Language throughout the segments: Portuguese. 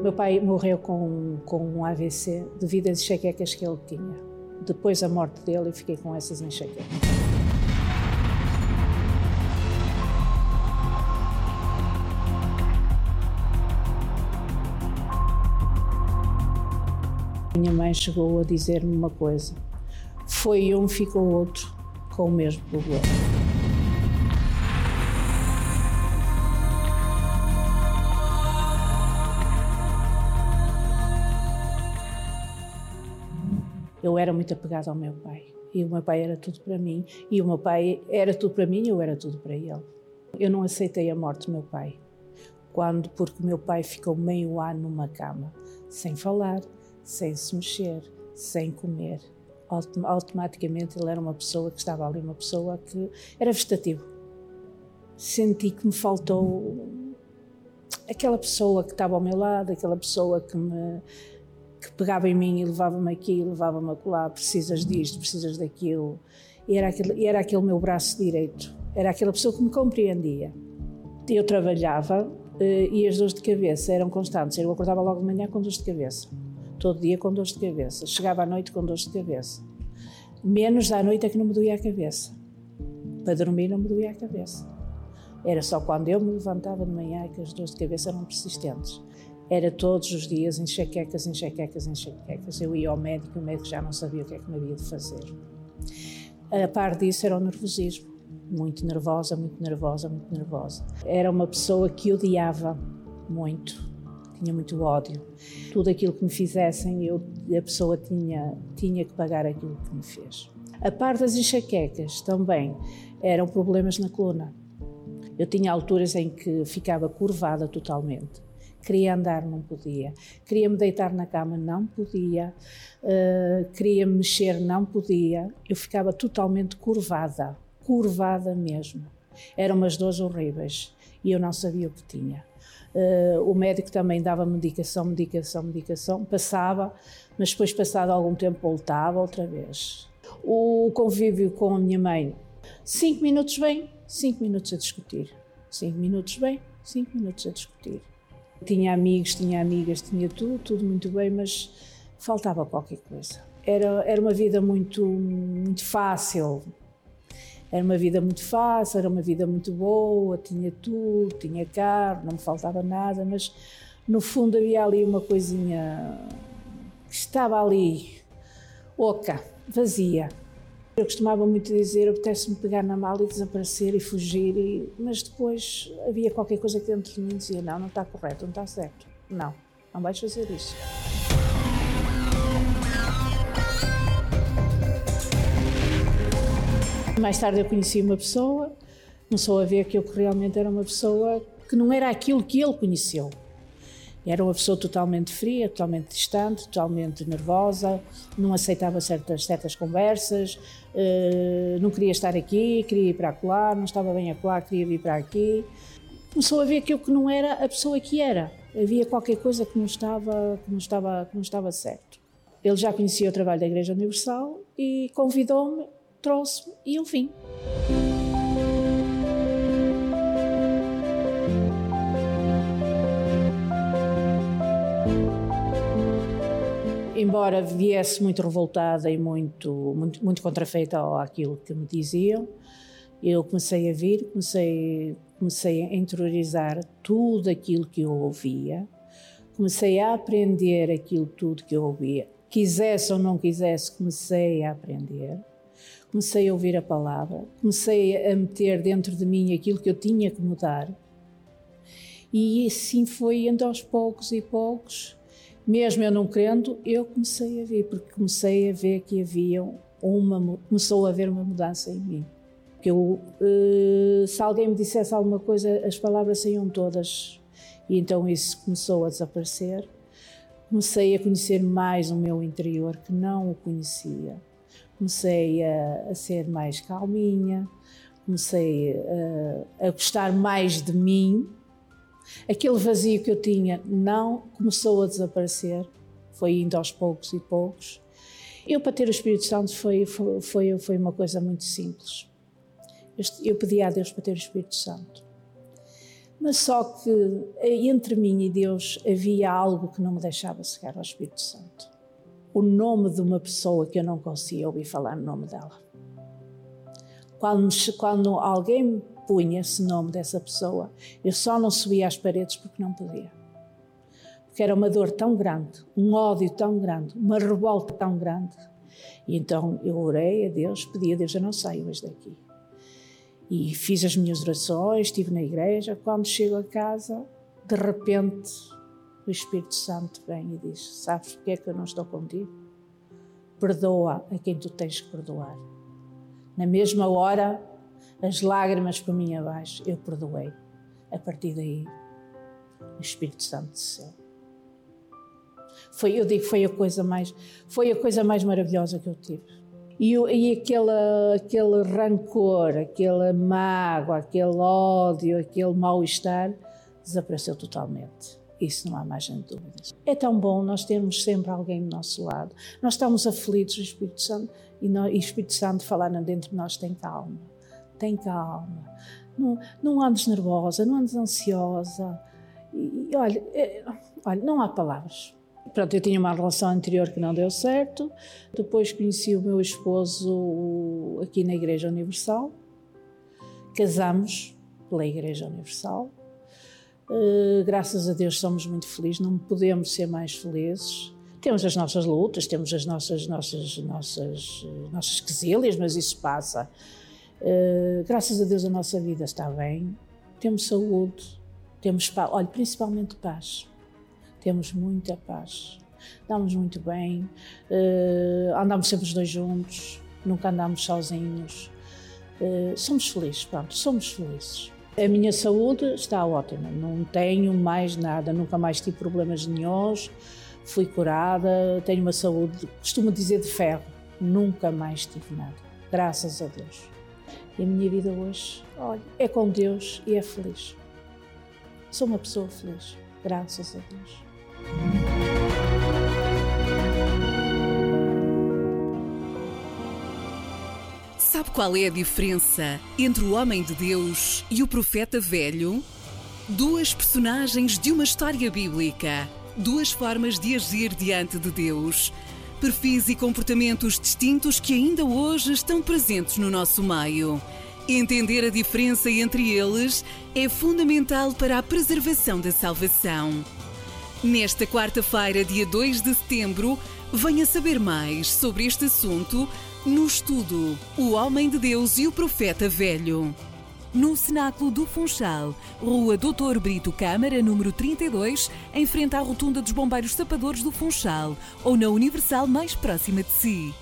Meu pai morreu com um AVC devido às enxaquecas que ele tinha. Depois da morte dele, eu fiquei com essas enxaquecas. Minha mãe chegou a dizer-me uma coisa: foi um, ficou outro com o mesmo problema. Eu era muito apegada ao meu pai, e o meu pai era tudo para mim, e o meu pai era tudo para mim e eu era tudo para ele. Eu não aceitei a morte do meu pai, porque o meu pai ficou meio ano numa cama, sem falar, sem se mexer, sem comer. Automaticamente ele era uma pessoa que estava ali, uma pessoa que era vegetativo. Senti que me faltou aquela pessoa que estava ao meu lado, aquela pessoa que pegava em mim e levava-me aqui, levava-me acolá, precisas disto, precisas daquilo. E era aquele meu braço direito, era aquela pessoa que me compreendia. Eu trabalhava e as dores de cabeça eram constantes. Eu acordava logo de manhã com dores de cabeça, todo dia com dores de cabeça, chegava à noite com dores de cabeça. Menos à noite é que não me doía a cabeça, para dormir não me doía a cabeça. Era só quando eu me levantava de manhã que as dores de cabeça eram persistentes. Era todos os dias enxaquecas, enxaquecas, enxaquecas. Eu ia ao médico e o médico já não sabia o que é que me havia de fazer. A par disso era o nervosismo. Muito nervosa, muito nervosa, muito nervosa. Era uma pessoa que odiava muito, tinha muito ódio. Tudo aquilo que me fizessem, a pessoa tinha que pagar aquilo que me fez. A par das enxaquecas também eram problemas na coluna. Eu tinha alturas em que ficava curvada totalmente. Queria andar, não podia. Queria me deitar na cama, não podia. Queria me mexer, não podia. Eu ficava totalmente curvada mesmo. Eram umas dores horríveis e eu não sabia o que tinha. O médico também dava medicação, passava, mas depois, passado algum tempo, voltava outra vez. O convívio com a minha mãe, 5 minutos bem, 5 minutos a discutir. 5 minutos bem, 5 minutos a discutir. Tinha amigos, tinha amigas, tinha tudo muito bem, mas faltava qualquer coisa. Era uma vida muito fácil. Era uma vida muito fácil, era uma vida muito boa, tinha tudo, tinha carro, não me faltava nada, mas no fundo havia ali uma coisinha que estava ali, oca, vazia. Eu costumava muito dizer, apetece-me pegar na mala e desaparecer e fugir, mas depois havia qualquer coisa que dentro de mim dizia, não está correto, não está certo, não vais fazer isso. Mais tarde eu conheci uma pessoa, começou a ver que eu realmente era uma pessoa que não era aquilo que ele conheceu. Era uma pessoa totalmente fria, totalmente distante, totalmente nervosa, não aceitava certas conversas, não queria estar aqui, queria ir para acolá, não estava bem acolá, queria vir para aqui. Começou a ver que eu que não era a pessoa que era. Havia qualquer coisa que não estava certo. Ele já conhecia o trabalho da Igreja Universal e convidou-me, trouxe-me e eu vim. Embora viesse muito revoltada e muito contrafeita àquilo que me diziam, eu comecei a vir, comecei a interiorizar tudo aquilo que eu ouvia, comecei a aprender aquilo tudo que eu ouvia, quisesse ou não quisesse, comecei a aprender, comecei a ouvir a palavra, comecei a meter dentro de mim aquilo que eu tinha que mudar, e assim foi indo aos poucos e poucos. Mesmo eu não querendo, eu comecei a vir, porque comecei a ver que começou a haver uma mudança em mim. Se alguém me dissesse alguma coisa, as palavras saíam todas, e então isso começou a desaparecer. Comecei a conhecer mais o meu interior, que não o conhecia. Comecei a ser mais calminha, comecei a gostar mais de mim. Aquele vazio que eu tinha não começou a desaparecer, foi indo aos poucos e poucos. Eu, para ter o Espírito Santo, foi uma coisa muito simples. Eu pedi a Deus para ter o Espírito Santo. Mas só que entre mim e Deus havia algo que não me deixava chegar ao Espírito Santo. O nome de uma pessoa que eu não conseguia ouvir falar no nome dela. Quando alguém me punha esse nome dessa pessoa, eu só não subia às paredes porque não podia. Porque era uma dor tão grande, um ódio tão grande, uma revolta tão grande. E então eu orei a Deus, pedi a Deus, eu não saio hoje daqui. E fiz as minhas orações, estive na igreja. Quando chego a casa, de repente, o Espírito Santo vem e diz: sabes porque é que eu não estou contigo? Perdoa a quem tu tens que perdoar. Na mesma hora, as lágrimas por mim abaixo, eu perdoei. A partir daí, o Espírito Santo desceu. Foi a coisa mais maravilhosa que eu tive. E aquele rancor, aquela mágoa, aquele ódio, aquele mal-estar desapareceu totalmente. Isso não há mais nem dúvidas. É tão bom nós termos sempre alguém do nosso lado. Nós estamos aflitos, o Espírito Santo, e o Espírito Santo falar dentro de nós: tem calma, tem calma. Não andes nervosa, não andes ansiosa. E olha, não há palavras. Pronto, eu tinha uma relação anterior que não deu certo. Depois conheci o meu esposo aqui na Igreja Universal. Casamos pela Igreja Universal. Graças a Deus somos muito felizes, não podemos ser mais felizes. Temos as nossas lutas, temos as nossas quesilhas, mas isso passa. Graças a Deus a nossa vida está bem. Temos saúde, temos paz, olha, principalmente paz. Temos muita paz, andamos muito bem, andamos sempre os dois juntos, nunca andamos sozinhos. Somos felizes, pronto, somos felizes. A minha saúde está ótima, não tenho mais nada, nunca mais tive problemas nenhuns, fui curada, tenho uma saúde, costumo dizer, de ferro, nunca mais tive nada, graças a Deus. E a minha vida hoje, olha, é com Deus e é feliz. Sou uma pessoa feliz, graças a Deus. Sabe qual é a diferença entre o homem de Deus e o profeta velho? Duas personagens de uma história bíblica, duas formas de agir diante de Deus, perfis e comportamentos distintos que ainda hoje estão presentes no nosso meio. Entender a diferença entre eles é fundamental para a preservação da salvação. Nesta quarta-feira, dia 2 de setembro, venha saber mais sobre este assunto no estudo O Homem de Deus e o Profeta Velho. No Cenáculo do Funchal, Rua Doutor Brito Câmara, número 32, em frente à Rotunda dos Bombeiros Sapadores do Funchal, ou na Universal mais próxima de si.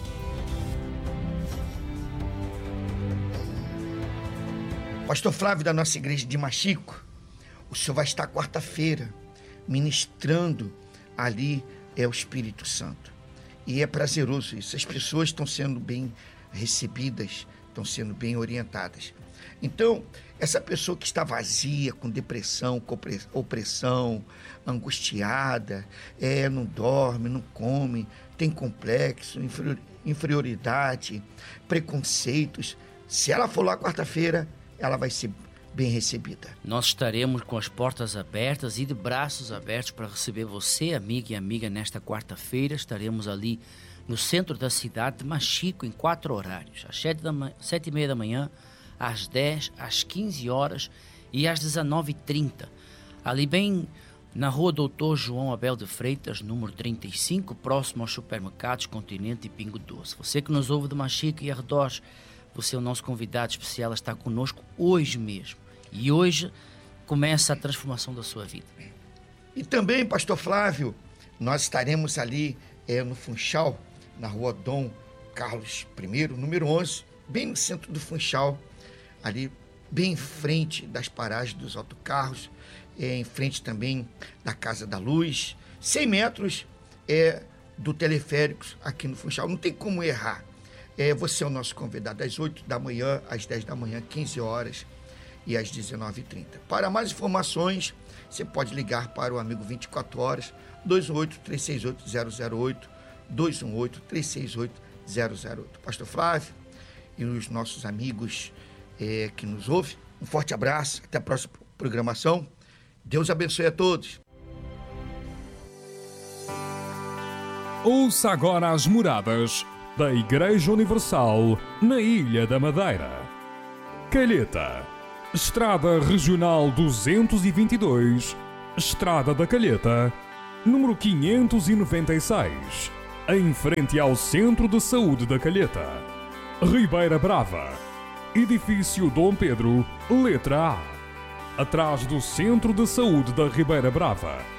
Pastor Flávio, da nossa igreja de Machico, o senhor vai estar quarta-feira ministrando ali o Espírito Santo. E é prazeroso isso. As pessoas estão sendo bem recebidas, estão sendo bem orientadas. Então, essa pessoa que está vazia, com depressão, com opressão, angustiada, não dorme, não come, tem complexo, inferioridade, preconceitos, se ela for lá quarta-feira, ela vai ser bem recebida. Nós estaremos com as portas abertas e de braços abertos para receber você, amiga e amiga, nesta quarta-feira. Estaremos ali no centro da cidade de Machico, em 4 horários. Às 7h30 da manhã, às 10, às 15 horas e às 19h30. Ali bem na rua Doutor João Abel de Freitas, número 35, próximo aos supermercados Continente e Pingo Doce. Você que nos ouve de Machico e arredores, você é o nosso convidado especial a estar conosco hoje mesmo. E hoje começa a transformação da sua vida. E também, pastor Flávio, nós estaremos ali no Funchal, na rua Dom Carlos I, número 11, bem no centro do Funchal, ali bem em frente das paragens dos autocarros, em frente também da Casa da Luz, 100 metros do teleférico aqui no Funchal, não tem como errar. Você é o nosso convidado, das 8 da manhã às 10 da manhã, 15 horas e às 19h30. Para mais informações, você pode ligar para o amigo 24 horas, 218-368-008, 218-368-008. Pastor Flávio e os nossos amigos que nos ouvem, um forte abraço, até a próxima programação. Deus abençoe a todos. Ouça agora as moradas da Igreja Universal na Ilha da Madeira. Calheta, Estrada Regional 222, Estrada da Calheta, número 596, em frente ao Centro de Saúde da Calheta. Ribeira Brava, Edifício Dom Pedro, letra A, atrás do Centro de Saúde da Ribeira Brava.